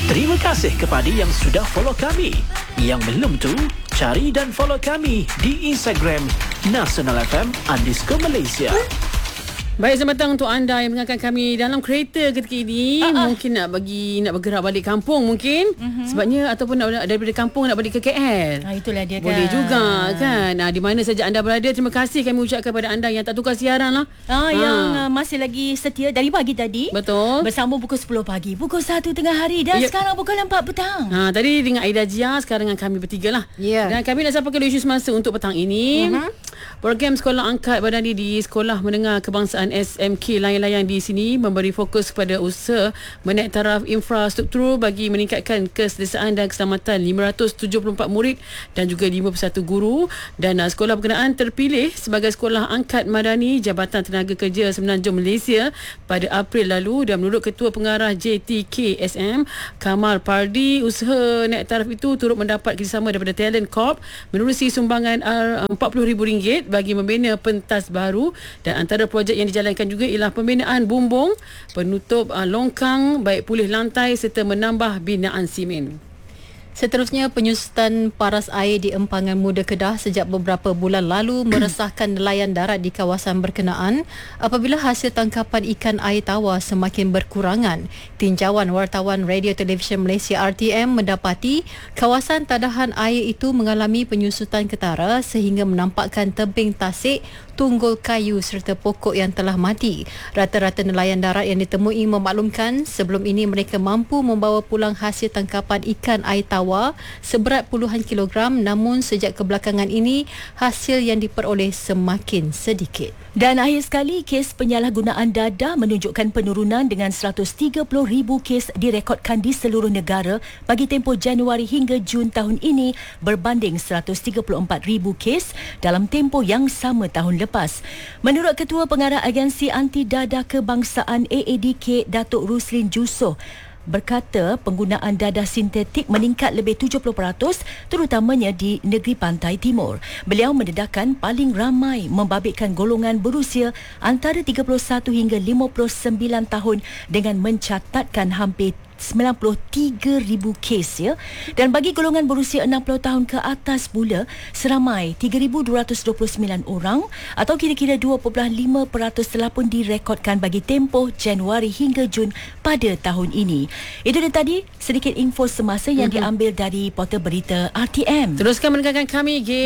Terima kasih kepada yang sudah follow kami. Yang belum tu, cari dan follow kami di Instagram nasionalfm_Malaysia. Baik, selamat datang untuk anda yang mendengarkan kami dalam kereta ketika ini. Mungkin nak bergerak balik kampung mungkin. Sebabnya ataupun nak daripada kampung nak balik ke KL. Itulah dia kan. Boleh juga kan. Di mana saja anda berada, terima kasih kami ucapkan kepada anda yang tak tukar siaran lah. Yang masih lagi setia dari pagi tadi. Betul. Bersambung pukul 10 pagi, pukul 1 tengah hari dan sekarang pukul 4 petang. Tadi dengan Aida Jia, sekarang dengan kami bertiga lah. Dan kami nak sampaikan isu semasa untuk petang ini. Program Sekolah Angkat Madani di Sekolah Menengah Kebangsaan SMK Layang-Layang di sini memberi fokus kepada usaha menaik taraf infrastruktur bagi meningkatkan keselesaan dan keselamatan 574 murid dan juga 51 guru. Dan sekolah berkenaan terpilih sebagai Sekolah Angkat Madani Jabatan Tenaga Kerja Semenanjung Malaysia pada April lalu. Dan menurut Ketua Pengarah JTKSM Kamal Pardi, usaha naik taraf itu turut mendapat kerjasama daripada Talent Corp menerusi sumbangan RM40,000 bagi membina pentas baru. Dan antara projek yang dijalankan juga ialah pembinaan bumbung, penutup longkang, baik pulih lantai serta menambah binaan simen. Seterusnya, penyusutan paras air di Empangan Muda Kedah sejak beberapa bulan lalu meresahkan nelayan darat di kawasan berkenaan apabila hasil tangkapan ikan air tawar semakin berkurangan. Tinjauan wartawan Radio Television Malaysia RTM mendapati kawasan tadahan air itu mengalami penyusutan ketara sehingga menampakkan tebing tasik, tunggul kayu serta pokok yang telah mati. Rata-rata nelayan darat yang ditemui memaklumkan sebelum ini mereka mampu membawa pulang hasil tangkapan ikan air tawar seberat puluhan kilogram, namun sejak kebelakangan ini hasil yang diperoleh semakin sedikit. Dan akhir sekali, kes penyalahgunaan dadah menunjukkan penurunan dengan 130,000 kes direkodkan di seluruh negara bagi tempoh Januari hingga Jun tahun ini berbanding 134,000 kes dalam tempoh yang sama tahun lepas. Menurut Ketua Pengarah Agensi Anti Dadah Kebangsaan AADK, Datuk Ruslin Jusoh, berkata penggunaan dadah sintetik meningkat lebih 70% terutamanya di negeri pantai timur. Beliau mendedahkan paling ramai membabitkan golongan berusia antara 31 hingga 59 tahun dengan mencatatkan hampir 93,000 kes dan bagi golongan berusia 60 tahun ke atas pula seramai 3,229 orang atau kira-kira 2.5% telah pun direkodkan bagi tempoh Januari hingga Jun pada tahun ini. Itu dia tadi sedikit info semasa yang diambil dari portal berita RTM. Teruskan mendengarkan kami